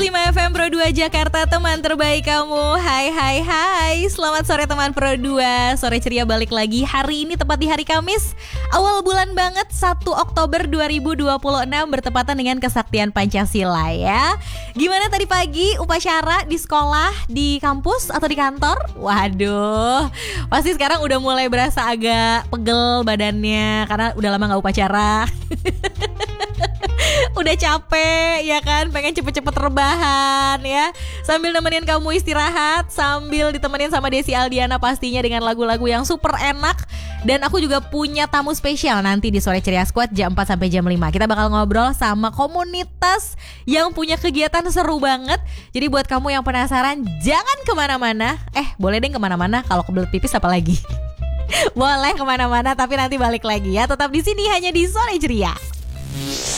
105 FM Pro 2 Jakarta, teman terbaik kamu. Hai. Selamat sore teman Pro 2. Sore ceria balik lagi. Hari ini tepat di hari Kamis, awal bulan banget, 1 Oktober 2026, bertepatan dengan kesaktian Pancasila ya. Gimana tadi pagi upacara di sekolah, di kampus atau di kantor? Waduh, pasti sekarang udah mulai berasa agak pegel badannya karena udah lama gak upacara. Udah capek ya kan, pengen cepet-cepet rebahan ya. Sambil nemenin kamu istirahat, sambil ditemenin sama Desi Aldiana pastinya dengan lagu-lagu yang super enak. Dan aku juga punya tamu spesial nanti di Sore Ceria Squad jam 4 sampai jam 5. Kita bakal ngobrol sama komunitas yang punya kegiatan seru banget. Jadi buat kamu yang penasaran, jangan kemana-mana. Boleh deh kemana-mana, kalau kebelet pipis apa lagi? Boleh kemana-mana, tapi nanti balik lagi ya. Tetap di sini hanya di Sore Ceria.